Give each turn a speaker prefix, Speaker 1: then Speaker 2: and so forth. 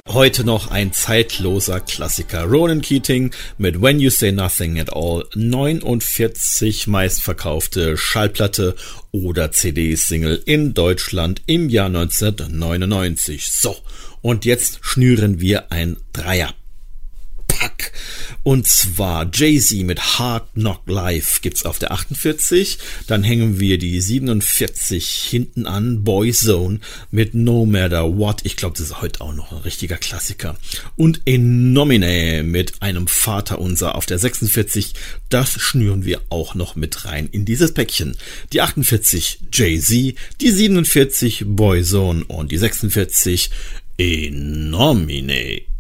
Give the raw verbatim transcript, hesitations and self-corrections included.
Speaker 1: Heute noch ein zeitloser Klassiker. Ronan Keating mit When You Say Nothing at All. neunundvierzig meistverkaufte Schallplatte oder C D-Single in Deutschland im Jahr neunzehnhundertneunundneunzig. So, und jetzt schnüren wir ein Dreierpack. Und zwar Jay-Z mit Hard Knock Life gibt's auf der achtundvierzig. Dann hängen wir die siebenundvierzig hinten an. Boyzone mit No Matter What. Ich glaube, das ist heute auch noch ein richtiger Klassiker. Und In Nomine mit einem Vaterunser auf der sechsundvierzig. Das schnüren wir auch noch mit rein in dieses Päckchen. Die achtundvierzig Jay-Z, die siebenundvierzig Boyzone und die sechsundvierzig In Nomine.